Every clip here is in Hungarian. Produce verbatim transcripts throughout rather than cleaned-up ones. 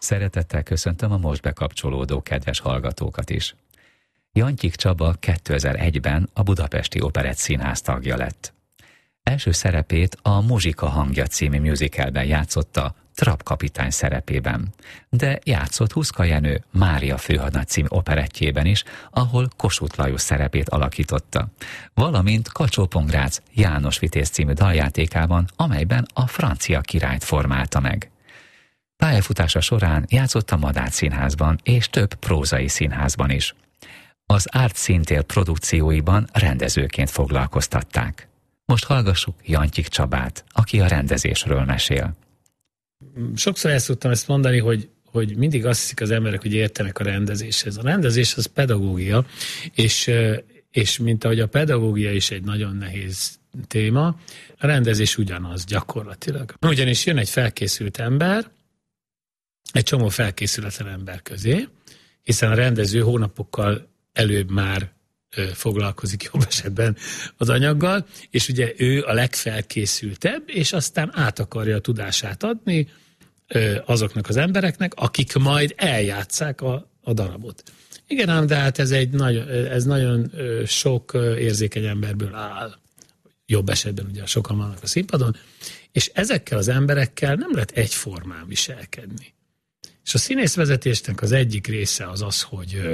Szeretettel köszöntöm a most bekapcsolódó kedves hallgatókat is. Jantyik Csaba kétezer-egyben a Budapesti Operett Színház tagja lett. Első szerepét a Muzsika hangja című musicalben játszotta, Trapp kapitány szerepében, de játszott Huszka Jenő Mária főhadnagy című operettjében is, ahol Kossuth Lajos szerepét alakította, valamint Kacsó-Pongrác János Vitéz című daljátékában, amelyben a francia királyt formálta meg. Pályafutása során játszott a Madách Színházban és több prózai színházban is. Az Art Színtér produkcióiban rendezőként foglalkoztatták. Most hallgassuk Jantyik Csabát, aki a rendezésről mesél. Sokszor el szoktam ezt mondani, hogy, hogy mindig azt hiszik az emberek, hogy értenek a rendezéshez. A rendezés az pedagógia, és, és mint ahogy a pedagógia is egy nagyon nehéz téma, a rendezés ugyanaz gyakorlatilag. Ugyanis jön egy felkészült ember, egy csomó felkészületlen ember közé, hiszen a rendező hónapokkal előbb már foglalkozik jobb esetben az anyaggal, és ugye ő a legfelkészültebb, és aztán át akarja a tudását adni azoknak az embereknek, akik majd eljátsszák a, a darabot. Igen ám, de hát ez, egy nagyon, ez nagyon sok érzékeny emberből áll. Jobb esetben ugye sokan vannak a színpadon, és ezekkel az emberekkel nem lehet egyformán viselkedni. És a színészvezetésnek az egyik része az az, hogy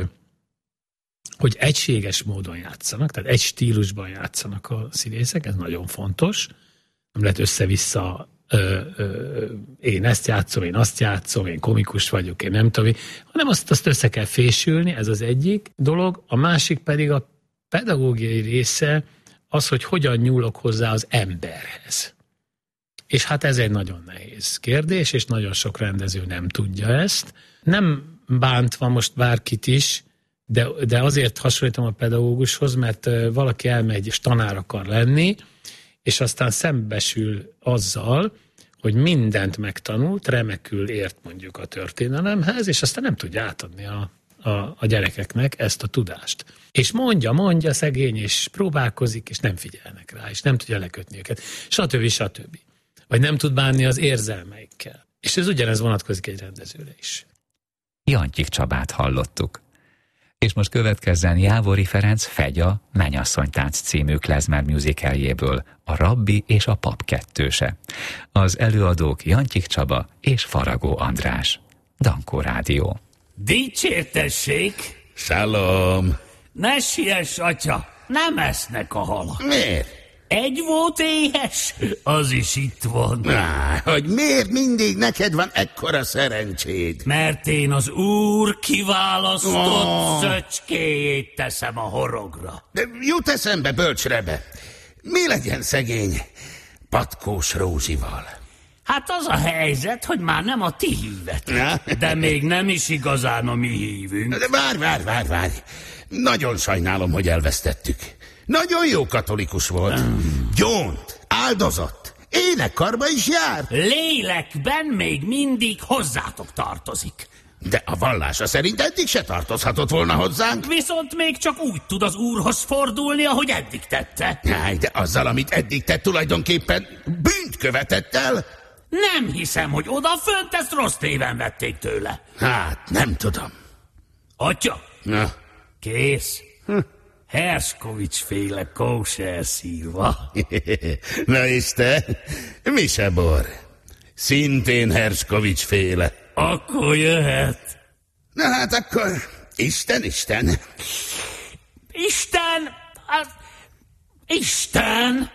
hogy egységes módon játszanak, tehát egy stílusban játszanak a színészek, ez nagyon fontos. Nem lehet össze-vissza, ö, ö, én ezt játszom, én azt játszom, én komikus vagyok, én nem tudom, hanem azt, azt össze kell fésülni, ez az egyik dolog. A másik pedig a pedagógiai része az, hogy hogyan nyúlok hozzá az emberhez. És hát ez egy nagyon nehéz kérdés, és nagyon sok rendező nem tudja ezt. Nem bántva most bárkit is, De, de azért hasonlítom a pedagógushoz, mert valaki elmegy és tanár akar lenni, és aztán szembesül azzal, hogy mindent megtanult, remekül ért mondjuk a történelemhez, és aztán nem tudja átadni a, a, a gyerekeknek ezt a tudást. És mondja, mondja szegény, és próbálkozik, és nem figyelnek rá, és nem tudja lekötni őket, stb. stb. Vagy nem tud bánni az érzelmeikkel. És ez ugyanez vonatkozik egy rendezőre is. Jantyik Csabát hallottuk. És most következzen Jávori Ferenc Fegya Mennyasszonytánc című klezmer musicaljéből, a Rabbi és a Pap kettőse. Az előadók Jantyik Csaba és Faragó András. Dankó Rádió. Dicsértessék! Salom! Ne siess, atya! Nem esznek a halak. Miért? Egy volt éhes, az is itt van. Á, hogy miért mindig neked van ekkora szerencséd? Mert én az úr kiválasztott Oh. szöcskéjét teszem a horogra. De jut eszembe, bölcsrebe. Mi legyen szegény Patkós Rózsival? Hát az a helyzet, hogy már nem a ti hívetek, de még nem is igazán a mi hívünk. De várj, várj, várj, várj. Nagyon sajnálom, hogy elvesztettük. Nagyon jó katolikus volt. Mm. Gyónt, áldozott, énekkarba is jár. Lélekben még mindig hozzátok tartozik. De a vallása szerint eddig se tartozhatott volna hozzánk. Viszont még csak úgy tud az úrhoz fordulni, ahogy eddig tette. Háj, de azzal, amit eddig tett, tulajdonképpen bűnt követett el. Nem hiszem, hogy odafönt ezt rossz néven vették tőle. Hát, nem tudom. Atya, Na. kész. Hm. Herskovics féle kóser szírva. Na és te? Mi se bor? Szintén Herskovics féle. Akkor jöhet. Na hát akkor, Isten, Isten. Isten! Az... Isten!